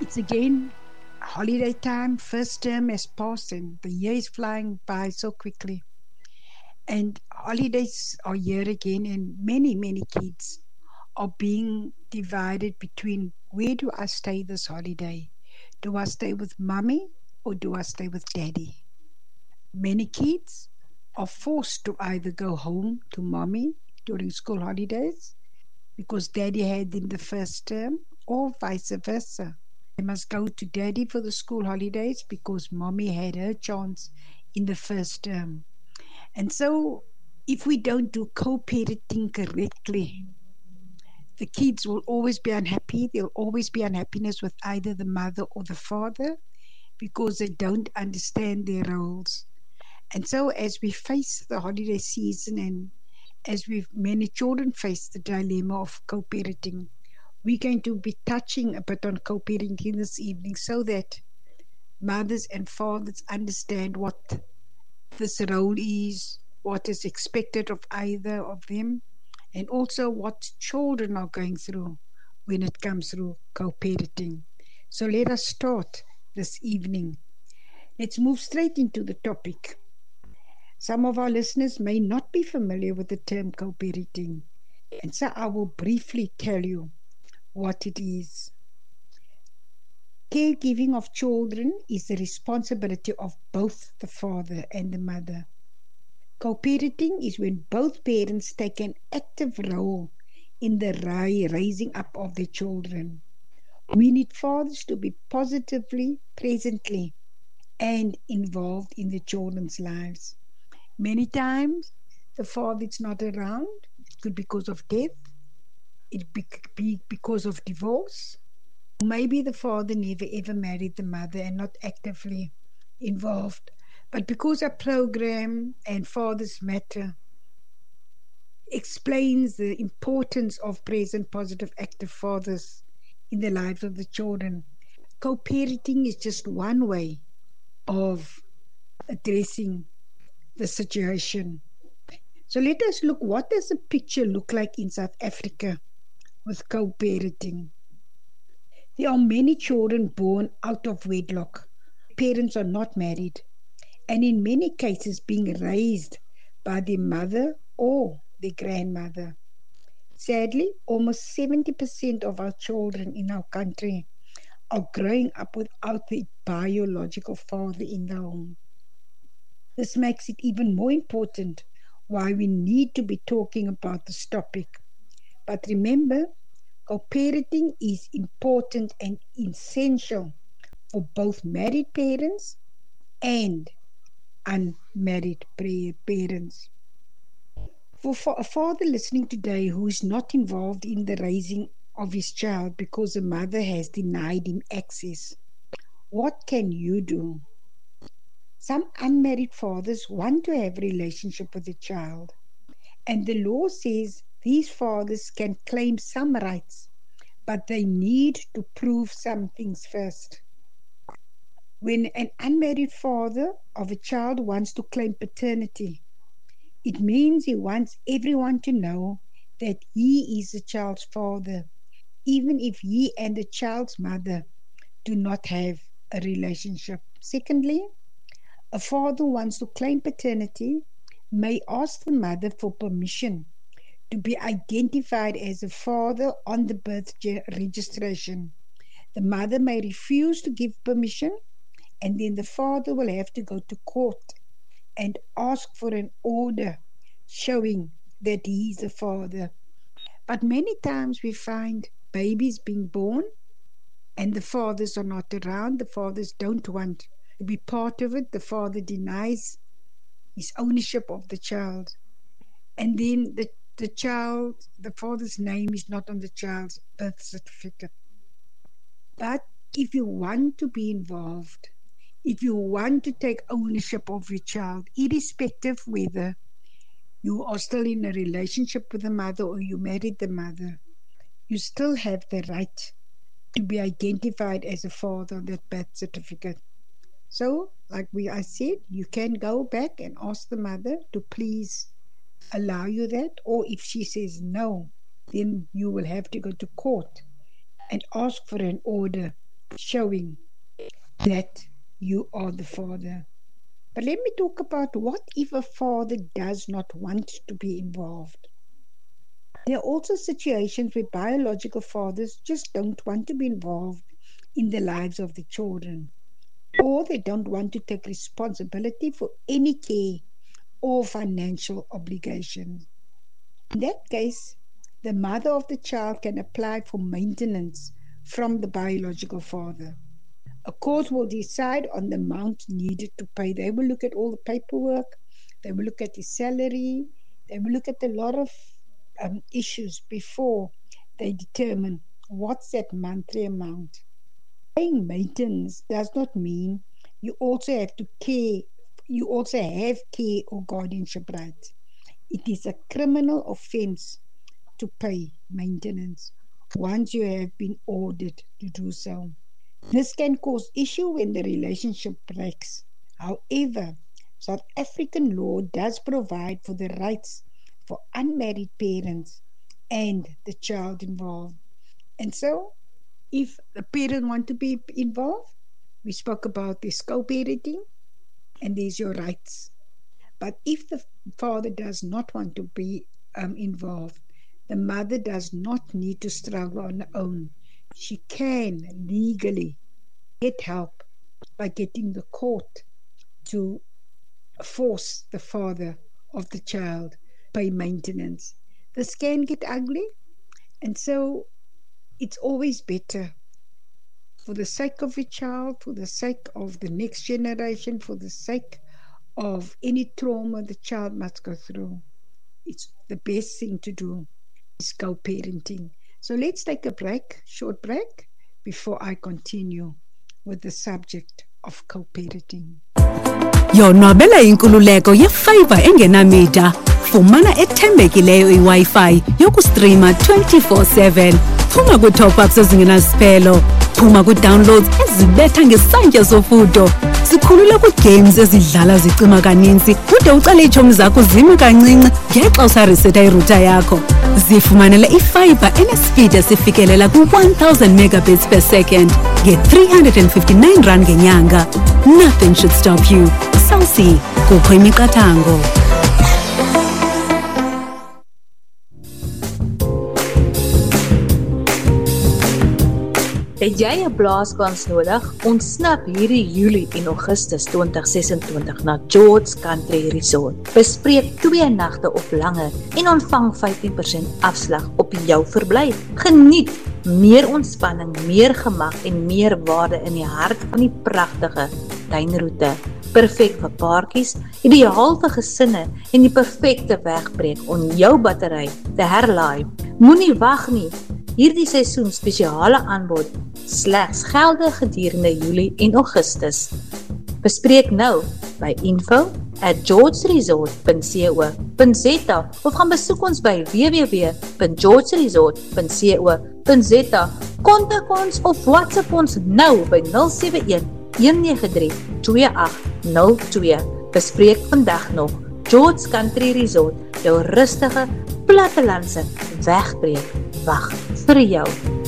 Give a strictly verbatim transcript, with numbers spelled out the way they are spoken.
It's again holiday time, first term has passed, and the year is flying by so quickly. And holidays are here again, and many, many kids are being divided between where do I stay this holiday? Do I stay with mommy or do I stay with daddy? Many kids are forced to either go home to mommy during school holidays because daddy had in the first term, or vice versa. They must go to daddy for the school holidays because mommy had her chance in the first term. And so, if we don't do co parenting correctly, the kids will always be unhappy. There'll always be unhappiness with either the mother or the father because they don't understand their roles. And so, as we face the holiday season and as we many children face the dilemma of co parenting, we're going to be touching a bit on co parenting this evening so that mothers and fathers understand what this role is, what is expected of either of them, and also what children are going through when it comes through co parenting. So let us start this evening. Let's move straight into the topic. Some of our listeners may not be familiar with the term co parenting, and so I will briefly tell you what it is. Caregiving of children is the responsibility of both the father and the mother. Co-parenting is when both parents take an active role in the raising up of their children. We need fathers to be positively, presently, and involved in the children's lives. Many times, the father is not around. It could be because of death. It could be because of divorce. Maybe the father never ever married the mother and not actively involved. But because our program and Fathers Matter explains the importance of present, positive, active fathers in the lives of the children, co-parenting is just one way of addressing the situation. So let us look, what does the picture look like in South Africa with co-parenting? There are many children born out of wedlock. Parents are not married, and in many cases being raised by their mother or their grandmother. Sadly, almost seventy percent of our children in our country are growing up without the biological father in the home. This makes it even more important why we need to be talking about this topic. But remember, co-parenting is important and essential for both married parents and unmarried parents. For, for a father listening today who is not involved in the raising of his child because the mother has denied him access, what can you do? Some unmarried fathers want to have a relationship with the child, and the law says these fathers can claim some rights, but they need to prove some things first. When an unmarried father of a child wants to claim paternity, it means he wants everyone to know that he is the child's father, even if he and the child's mother do not have a relationship. Secondly, a father who wants to claim paternity may ask the mother for permission to be identified as a father on the birth registration. The mother may refuse to give permission, and then the father will have to go to court and ask for an order showing that he is a father. But many times we find babies being born and the fathers are not around. The fathers don't want to be part of it. The father denies his ownership of the child. And then the, the child, the father's name is not on the child's birth certificate. But if you want to be involved, if you want to take ownership of your child, irrespective whether you are still in a relationship with the mother or you married the mother, you still have the right to be identified as a father on that birth certificate. So, like we I said, you can go back and ask the mother to please allow you that, or if she says no, then you will have to go to court and ask for an order showing that you are the father. But let me talk about what if a father does not want to be involved. There are also situations where biological fathers just don't want to be involved in the lives of the children, or they don't want to take responsibility for any care or financial obligations. In that case, the mother of the child can apply for maintenance from the biological father. A court will decide on the amount needed to pay. They will look at all the paperwork, they will look at his salary, they will look at a lot of um, issues before they determine what's that monthly amount. Paying maintenance does not mean you also have to care, you also have care or guardianship rights. It is a criminal offense to pay maintenance once you have been ordered to do so. This can cause issue when the relationship breaks. However, South African law does provide for the rights for unmarried parents and the child involved. And so, if the parent want to be involved, we spoke about this co-parenting, and there's your rights. But if the father does not want to be um, involved, the mother does not need to struggle on her own. She can legally get help by getting the court to force the father of the child pay maintenance. This can get ugly, and so it's always better, for the sake of your child, for the sake of the next generation, for the sake of any trauma the child must go through, it's the best thing to do is co-parenting. So let's take a break, short break, before I continue with the subject of co-parenting. Yonwabela inkululeko ye-fiber engenamida. Fumana ethembekileyo i-Wi-Fi yokustreama twenty-four seven. Phuma ku-top-ups ezingenasiphelo. Phuma ku-downloads ezibetha ngesantya sofudo. Sikhulule ku-games ezidlala zicima kaninzi kude ucale iitshomi zakho zime kancinci ngexa usariseta irouter yakho. Zifumanele i-fiber enespeed esifikelela ku-one thousand megabits per second nge-three hundred fifty-nine rand ngenyanga. Nothing should stop you. Cell C, kukho imiqathango. Het jy 'n blaaskans nodig? Ontsnap hierdie Julie en Augustus twenty twenty-six na George Country Resort. Bespreek twee nagte of langer en ontvang fifteen percent afslag op jou verblyf. Geniet meer ontspanning, meer gemak en meer waarde in die hart van die pragtige tuinroete. Perfek vir paartjies, ideaal vir gesinne en die perfekte wegbreek om jou battery te herlaai. Moenie wag nie. Hierdie seisoen spesiale aanbod slegs geldig gedurende Julie en Augustus. Bespreek nou by info at george resort dot co dot za of gaan besoek ons by w w w dot george resort dot co dot za. Kontak ons of WhatsApp ons nou by zero seven one one nine three two eight zero two. Bespreek vandag nog. George Country Resort, jou rustige plattelandse wegbreek wag vir jou.